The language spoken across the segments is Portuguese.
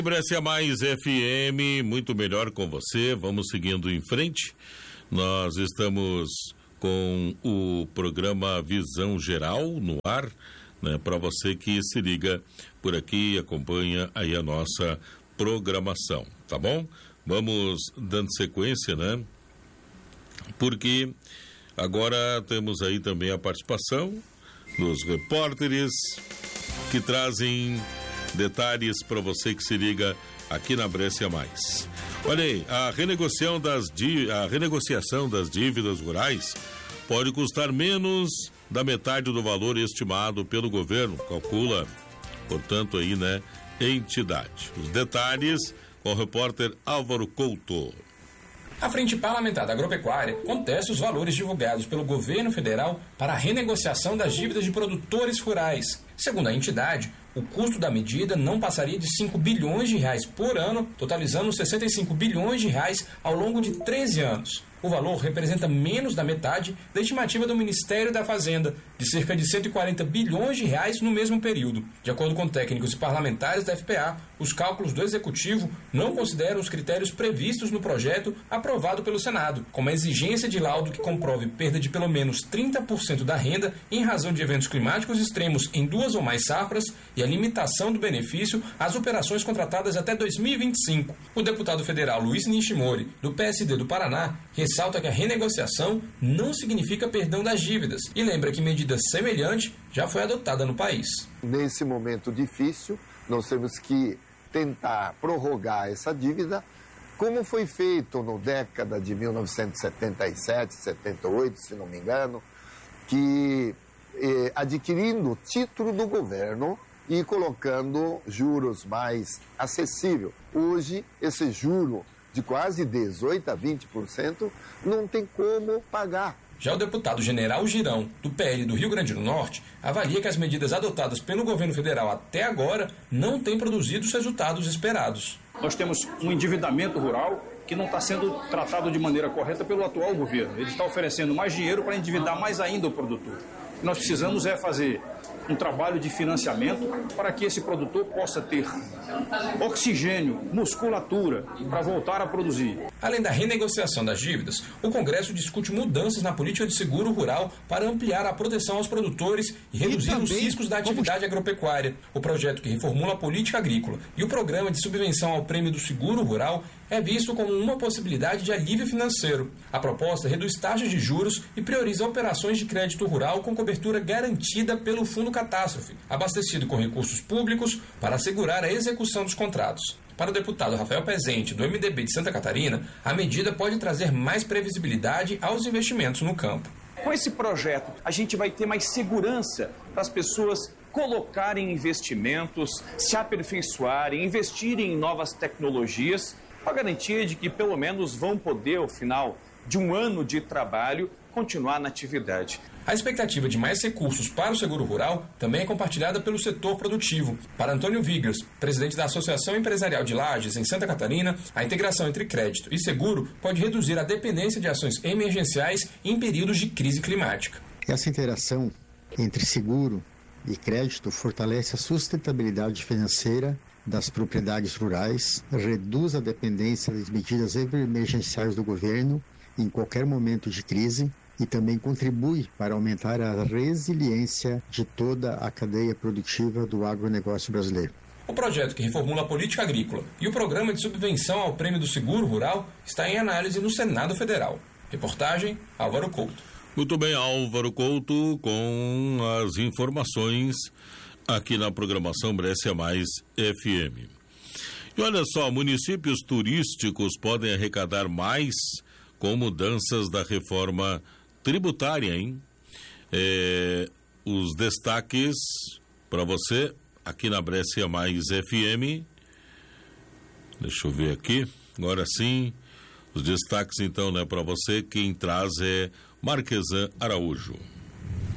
Brescia Mais FM, muito melhor com você. Vamos seguindo em frente. Nós estamos com o programa Visão Geral no ar, né? Para você que se liga por aqui e acompanha aí a nossa programação, tá bom? Vamos dando sequência, né? Porque agora temos aí também a participação dos repórteres que trazem detalhes para você que se liga aqui na Brescia Mais. Olha aí, a renegociação das dívidas rurais pode custar menos da metade do valor estimado pelo governo, calcula, portanto, aí, né, entidade. Os detalhes com o repórter Álvaro Couto. A Frente Parlamentar da Agropecuária contesta os valores divulgados pelo governo federal para a renegociação das dívidas de produtores rurais. Segundo a entidade, o custo da medida não passaria de 5 bilhões de reais por ano, totalizando 65 bilhões de reais ao longo de 13 anos. O valor representa menos da metade da estimativa do Ministério da Fazenda, de cerca de 140 bilhões de reais no mesmo período. De acordo com técnicos e parlamentares da FPA, os cálculos do Executivo não consideram os critérios previstos no projeto aprovado pelo Senado, como a exigência de laudo que comprove perda de pelo menos 30% da renda em razão de eventos climáticos extremos em 2 ou mais safras e a limitação do benefício às operações contratadas até 2025. O deputado federal Luiz Nishimori, do PSD do Paraná, ressalta que a renegociação não significa perdão das dívidas e lembra que medida semelhante já foi adotada no país. Nesse momento difícil, nós temos que tentar prorrogar essa dívida, como foi feito na década de 1977, 78, se não me engano, que adquirindo título do governo e colocando juros mais acessíveis. Hoje, esse juro de quase 18% a 20% não tem como pagar. Já o deputado General Girão, do PL do Rio Grande do Norte, avalia que as medidas adotadas pelo governo federal até agora não têm produzido os resultados esperados. Nós temos um endividamento rural que não está sendo tratado de maneira correta pelo atual governo. Ele está oferecendo mais dinheiro para endividar mais ainda o produtor. O que nós precisamos é fazer um trabalho de financiamento para que esse produtor possa ter oxigênio, musculatura para voltar a produzir. Além da renegociação das dívidas, o Congresso discute mudanças na política de seguro rural para ampliar a proteção aos produtores e reduzir os riscos da atividade agropecuária. O projeto que reformula a política agrícola e o programa de subvenção ao prêmio do seguro rural é visto como uma possibilidade de alívio financeiro. A proposta reduz taxas de juros e prioriza operações de crédito rural com cobertura garantida pelo Fundo Catástrofe, abastecido com recursos públicos para assegurar a execução dos contratos. Para o deputado Rafael Pezente, do MDB de Santa Catarina, a medida pode trazer mais previsibilidade aos investimentos no campo. Com esse projeto, a gente vai ter mais segurança para as pessoas colocarem investimentos, se aperfeiçoarem, investirem em novas tecnologias, com a garantia de que pelo menos vão poder, ao final de um ano de trabalho, continuar na atividade. A expectativa de mais recursos para o seguro rural também é compartilhada pelo setor produtivo. Para Antônio Vigers, presidente da Associação Empresarial de Lages, em Santa Catarina, a integração entre crédito e seguro pode reduzir a dependência de ações emergenciais em períodos de crise climática. Essa interação entre seguro e crédito fortalece a sustentabilidade financeira das propriedades rurais, reduz a dependência das medidas emergenciais do governo em qualquer momento de crise e também contribui para aumentar a resiliência de toda a cadeia produtiva do agronegócio brasileiro. O projeto que reformula a política agrícola e o programa de subvenção ao prêmio do seguro rural está em análise no Senado Federal. Reportagem, Álvaro Couto. Muito bem, Álvaro Couto, com as informações aqui na programação Brescia Mais FM. E olha só, municípios turísticos podem arrecadar mais com mudanças da reforma tributária, hein? Os destaques para você aqui na Brescia Mais FM. Deixa eu ver aqui, agora sim, os destaques então, né, para você, quem traz é Marquesan Araújo.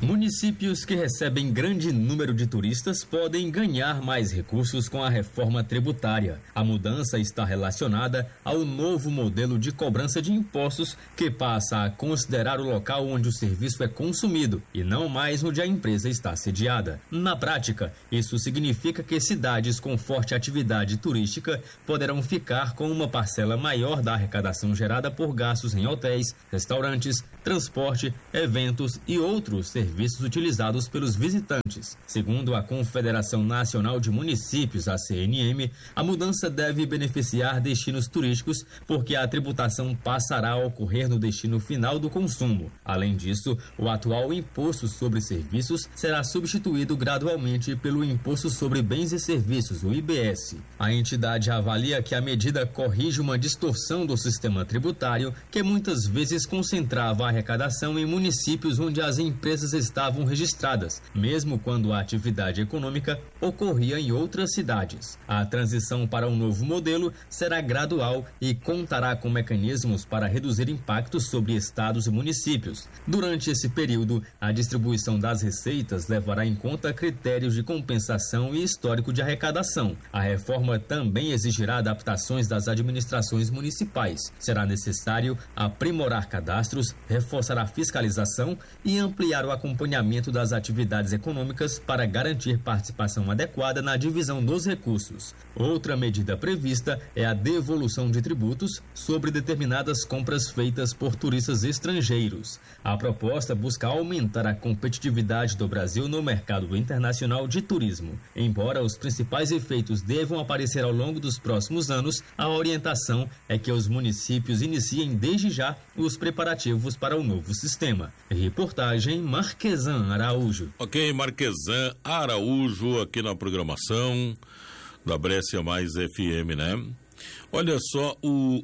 Municípios que recebem grande número de turistas podem ganhar mais recursos com a reforma tributária. A mudança está relacionada ao novo modelo de cobrança de impostos, que passa a considerar o local onde o serviço é consumido e não mais onde a empresa está sediada. Na prática, isso significa que cidades com forte atividade turística poderão ficar com uma parcela maior da arrecadação gerada por gastos em hotéis, restaurantes, transporte, eventos e outros serviços utilizados pelos visitantes. Segundo a Confederação Nacional de Municípios, a CNM, a mudança deve beneficiar destinos turísticos porque a tributação passará a ocorrer no destino final do consumo. Além disso, o atual imposto sobre serviços será substituído gradualmente pelo Imposto sobre Bens e Serviços, o IBS. A entidade avalia que a medida corrige uma distorção do sistema tributário que muitas vezes concentrava a arrecadação em municípios onde as empresas estavam registradas, mesmo quando a atividade econômica ocorria em outras cidades. A transição para um novo modelo será gradual e contará com mecanismos para reduzir impactos sobre estados e municípios. Durante esse período, a distribuição das receitas levará em conta critérios de compensação e histórico de arrecadação. A reforma também exigirá adaptações das administrações municipais. Será necessário aprimorar cadastros, reforçar a fiscalização e ampliar o acompanhamento das atividades econômicas para garantir participação adequada na divisão dos recursos. Outra medida prevista é a devolução de tributos sobre determinadas compras feitas por turistas estrangeiros. A proposta busca aumentar a competitividade do Brasil no mercado internacional de turismo. Embora os principais efeitos devam aparecer ao longo dos próximos anos, a orientação é que os municípios iniciem desde já os preparativos para o novo sistema. Reportagem Marquesan Araújo. Ok, Marquesan Araújo aqui na programação da Brescia Mais FM, né? Olha só,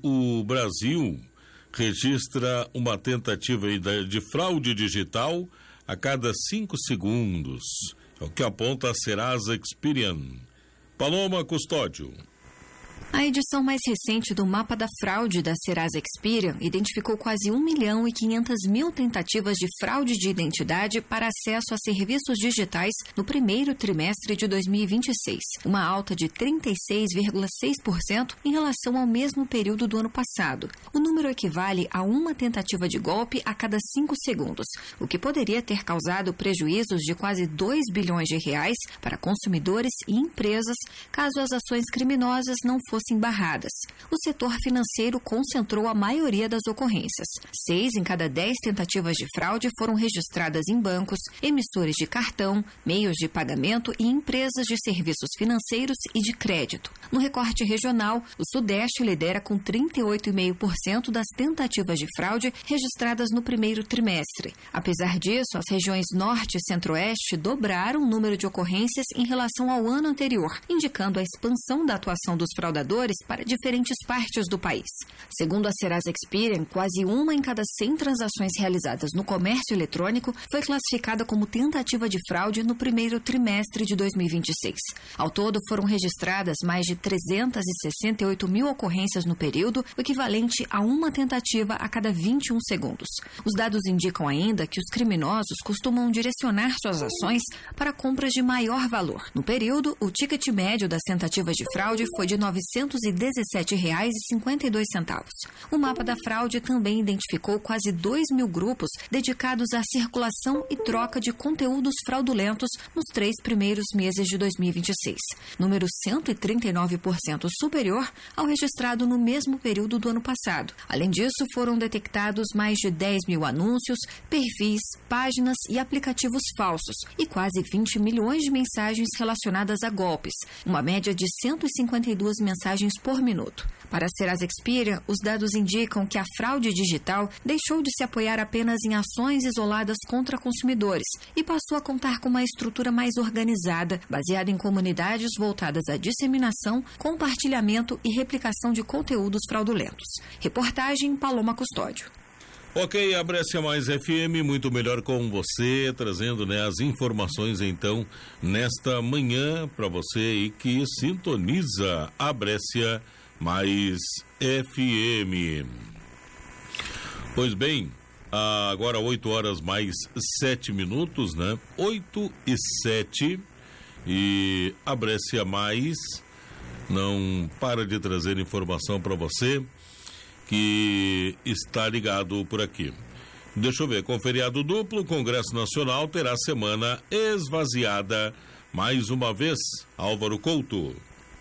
o Brasil registra uma tentativa de fraude digital a cada 5 segundos. É o que aponta a Serasa Experian. Paloma Custódio. A edição mais recente do Mapa da Fraude da Serasa Experian identificou quase 1.500.000 tentativas de fraude de identidade para acesso a serviços digitais no primeiro trimestre de 2026, uma alta de 36,6% em relação ao mesmo período do ano passado. O número equivale a uma tentativa de golpe a cada 5 segundos, o que poderia ter causado prejuízos de quase 2 bilhões de reais para consumidores e empresas caso as ações criminosas não fossem barradas. O setor financeiro concentrou a maioria das ocorrências. 6 em cada 10 tentativas de fraude foram registradas em bancos, emissores de cartão, meios de pagamento e empresas de serviços financeiros e de crédito. No recorte regional, o Sudeste lidera com 38,5% das tentativas de fraude registradas no primeiro trimestre. Apesar disso, as regiões Norte e Centro-Oeste dobraram o número de ocorrências em relação ao ano anterior, indicando a expansão da atuação dos fraudadores para diferentes partes do país. Segundo a Serasa Experian, quase 1 em cada 100 transações realizadas no comércio eletrônico foi classificada como tentativa de fraude no primeiro trimestre de 2026. Ao todo, foram registradas mais de 368.000 ocorrências no período, o equivalente a uma tentativa a cada 21 segundos. Os dados indicam ainda que os criminosos costumam direcionar suas ações para compras de maior valor. No período, o ticket médio das tentativas de fraude foi de R$ 917,52. O mapa da fraude também identificou quase 2.000 grupos dedicados à circulação e troca de conteúdos fraudulentos nos 3 primeiros meses de 2026, número 139% superior ao registrado no mesmo período do ano passado. Além disso, foram detectados mais de 10.000 anúncios, perfis, páginas e aplicativos falsos e quase 20 milhões de mensagens relacionadas a golpes, uma média de 152 mensagens por minuto. Para a Serasa Experian, os dados indicam que a fraude digital deixou de se apoiar apenas em ações isoladas contra consumidores e passou a contar com uma estrutura mais organizada, baseada em comunidades voltadas à disseminação, compartilhamento e replicação de conteúdos fraudulentos. Reportagem Paloma Custódio. Ok, a Brescia Mais FM, muito melhor com você, trazendo, né, as informações então nesta manhã para você aí que sintoniza a Brescia Mais FM. Pois bem, Agora 8 horas mais 7 minutos, né? 8:07. E a Brescia Mais não para de trazer informação para você que está ligado por aqui. Deixa eu ver, com feriado duplo, o Congresso Nacional terá semana esvaziada mais uma vez. Álvaro Couto.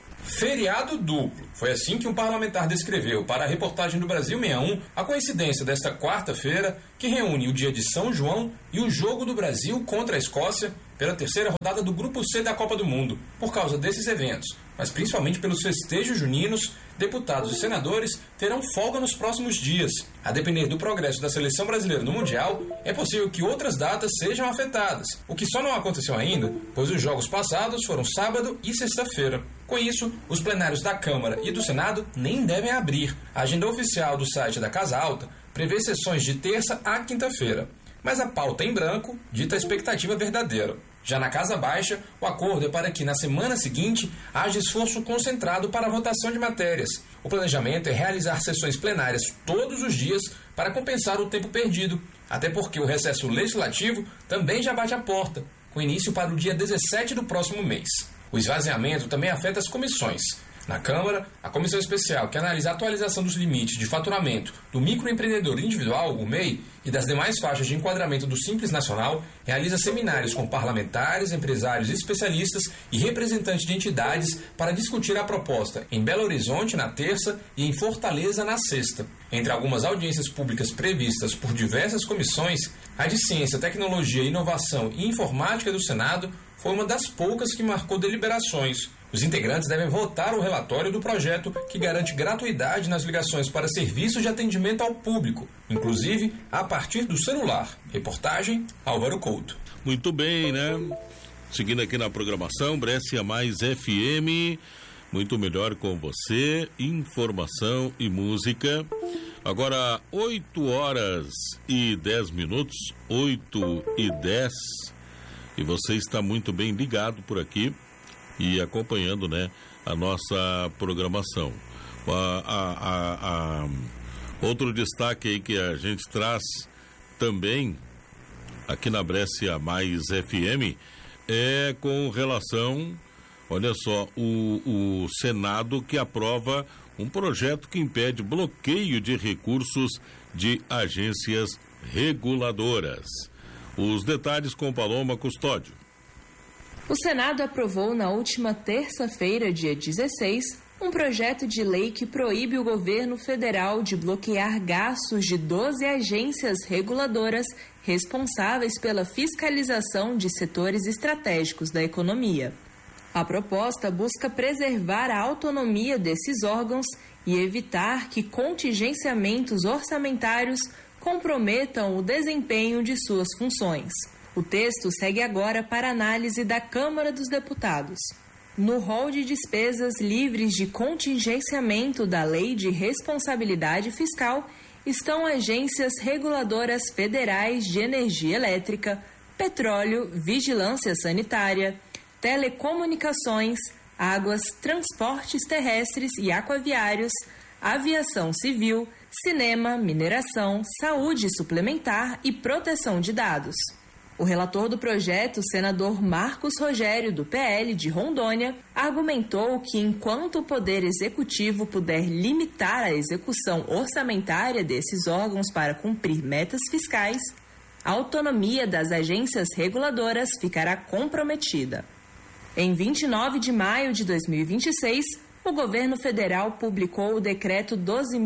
Feriado duplo. Foi assim que um parlamentar descreveu para a reportagem do Brasil 61 a coincidência desta quarta-feira, que reúne o dia de São João e o jogo do Brasil contra a Escócia pela terceira rodada do Grupo C da Copa do Mundo. Por causa desses eventos, mas principalmente pelos festejos juninos, deputados e senadores terão folga nos próximos dias. A depender do progresso da seleção brasileira no Mundial, é possível que outras datas sejam afetadas, o que só não aconteceu ainda, pois os jogos passados foram sábado e sexta-feira. Com isso, os plenários da Câmara e do Senado nem devem abrir. A agenda oficial do site da Casa Alta prevê sessões de terça a quinta-feira, mas a pauta em branco dita a expectativa verdadeira. Já na Casa Baixa, o acordo é para que na semana seguinte haja esforço concentrado para a votação de matérias. O planejamento é realizar sessões plenárias todos os dias para compensar o tempo perdido, até porque o recesso legislativo também já bate a porta, com início para o dia 17 do próximo mês. O esvaziamento também afeta as comissões. Na Câmara, a Comissão Especial, que analisa a atualização dos limites de faturamento do microempreendedor individual, o MEI, e das demais faixas de enquadramento do Simples Nacional, realiza seminários com parlamentares, empresários, especialistas e representantes de entidades para discutir a proposta em Belo Horizonte na terça e em Fortaleza na sexta. Entre algumas audiências públicas previstas por diversas comissões, a de Ciência, Tecnologia, Inovação e Informática do Senado foi uma das poucas que marcou deliberações. Os integrantes devem votar o relatório do projeto que garante gratuidade nas ligações para serviços de atendimento ao público, inclusive a partir do celular. Reportagem, Álvaro Couto. Muito bem, né? Seguindo aqui na programação, Brescia Mais FM, muito melhor com você, informação e música. Agora, 8 horas e 10 minutos, 8:10, e você está muito bem ligado por aqui e acompanhando, né, a nossa programação. Outro destaque aí que a gente traz também aqui na Brescia Mais FM é com relação, olha só, o Senado que aprova um projeto que impede bloqueio de recursos de agências reguladoras. Os detalhes com Paloma Custódio. O Senado aprovou na última terça-feira, dia 16, um projeto de lei que proíbe o governo federal de bloquear gastos de 12 agências reguladoras responsáveis pela fiscalização de setores estratégicos da economia. A proposta busca preservar a autonomia desses órgãos e evitar que contingenciamentos orçamentários comprometam o desempenho de suas funções. O texto segue agora para análise da Câmara dos Deputados. No rol de despesas livres de contingenciamento da Lei de Responsabilidade Fiscal estão agências reguladoras federais de energia elétrica, petróleo, vigilância sanitária, telecomunicações, águas, transportes terrestres e aquaviários, aviação civil, cinema, mineração, saúde suplementar e proteção de dados. O relator do projeto, o senador Marcos Rogério, do PL de Rondônia, argumentou que enquanto o Poder Executivo puder limitar a execução orçamentária desses órgãos para cumprir metas fiscais, a autonomia das agências reguladoras ficará comprometida. Em 29 de maio de 2026, o governo federal publicou o Decreto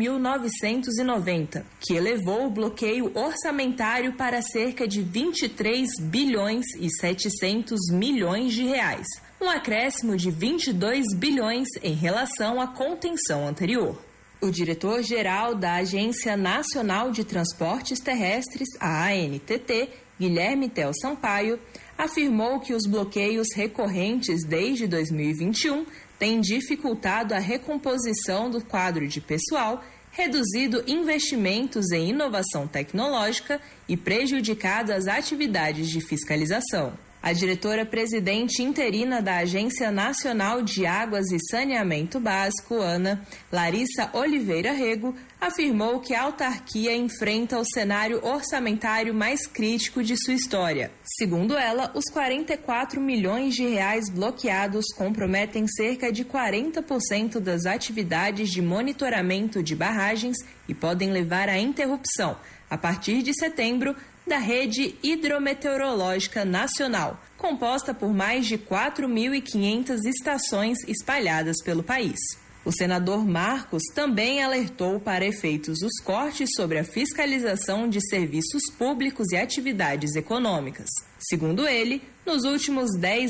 12.990, que elevou o bloqueio orçamentário para cerca de 23 bilhões e 700 milhões de reais, um acréscimo de 22 bilhões em relação à contenção anterior. O diretor-geral da Agência Nacional de Transportes Terrestres, a ANTT, Guilherme Tel Sampaio, afirmou que os bloqueios recorrentes desde 2021 têm dificultado a recomposição do quadro de pessoal, reduzido investimentos em inovação tecnológica e prejudicado as atividades de fiscalização. A diretora-presidente interina da Agência Nacional de Águas e Saneamento Básico, ANA, Larissa Oliveira Rego, afirmou que a autarquia enfrenta o cenário orçamentário mais crítico de sua história. Segundo ela, os 44 milhões de reais bloqueados comprometem cerca de 40% das atividades de monitoramento de barragens e podem levar à interrupção, a partir de setembro, da Rede Hidrometeorológica Nacional, composta por mais de 4.500 estações espalhadas pelo país. O senador Marcos também alertou para efeitos dos cortes sobre a fiscalização de serviços públicos e atividades econômicas. Segundo ele, nos últimos 10